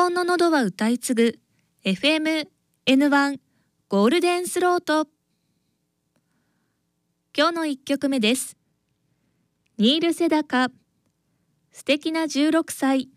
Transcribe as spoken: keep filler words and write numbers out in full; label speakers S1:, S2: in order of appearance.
S1: 本の喉は歌い継ぐ エフエムエヌワン ゴールデンスロート。今日のいっきょくめです。ニール・セダカ、素敵なじゅうろくさい。